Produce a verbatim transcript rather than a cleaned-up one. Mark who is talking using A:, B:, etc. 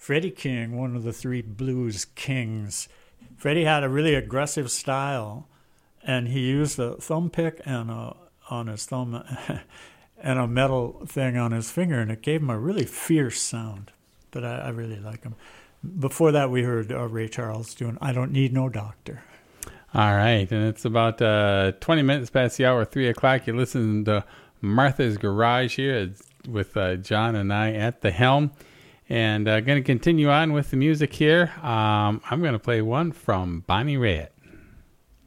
A: Freddie King, one of the three blues kings. Freddie had a really aggressive style, and he used a thumb pick and a, on his thumb and a metal thing on his finger, and it gave him a really fierce sound. But I, I really like him. Before that, we heard uh, Ray Charles doing I Don't Need No Doctor.
B: All right, and it's about uh, twenty minutes past the hour, three o'clock. You're listening to Martha's Garage here with uh, John and I at the helm. And uh, going to continue on with the music here. Um, I'm going to play one from Bonnie Raitt.